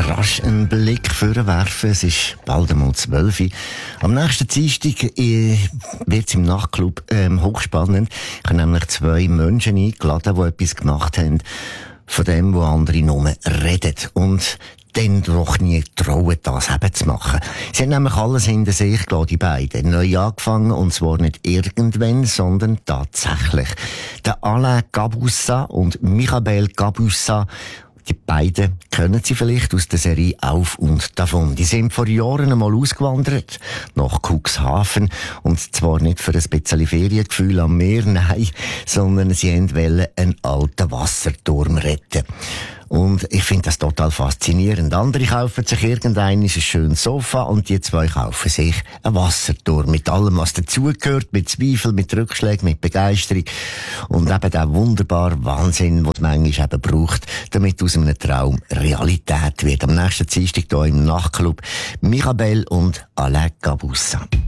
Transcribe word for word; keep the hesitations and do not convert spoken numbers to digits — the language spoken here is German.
rasch einen Blick vorwerfen. Es ist bald einmal zwölf Uhr. Am nächsten Dienstag äh, wird es im Nachtclub ähm, hochspannend. Ich habe nämlich zwei Menschen eingeladen, die etwas gemacht haben, von dem, wo andere nur reden. Und dann doch nie trauen, das eben zu machen. Sie haben nämlich alles hinter sich gelassen, die beiden. Neu angefangen, und zwar nicht irgendwann, sondern tatsächlich. Der Alain Gabussa und Michael Gabussa, die beiden kennen Sie vielleicht aus der Serie Auf und Davon. Die sind vor Jahren einmal ausgewandert nach Cuxhaven. Und zwar nicht für ein bisschen Feriengefühl am Meer, nein, sondern sie wollten einen alten Wasserturm retten. Und ich finde das total faszinierend. Andere kaufen sich irgendein ein schönes Sofa und die zwei kaufen sich einen Wasserturm. Mit allem, was dazugehört, mit Zweifel, mit Rückschlägen, mit Begeisterung. Und eben der wunderbare Wahnsinn, den es manchmal eben braucht, damit aus einem Traum Realität wird. Am nächsten Dienstag hier im Nachtclub Michael und Alain Gabussa.